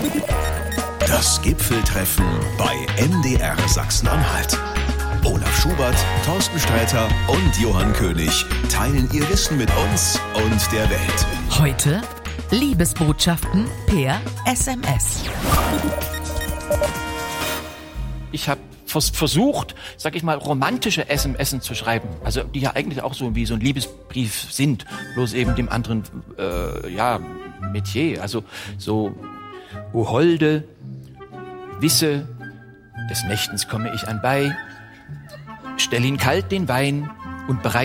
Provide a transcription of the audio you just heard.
Das Gipfeltreffen bei MDR Sachsen-Anhalt. Olaf Schubert, Thorsten Sträter und Johann König teilen ihr Wissen mit uns und der Welt. Heute Liebesbotschaften per SMS. Ich habe versucht, sag ich mal, romantische SMS zu schreiben. Also die ja eigentlich auch so wie so ein Liebesbrief sind, bloß eben dem anderen Metier. Also so, o Holde, wisse, des Nächtens komme ich anbei, stell ihn kalt den Wein und bereite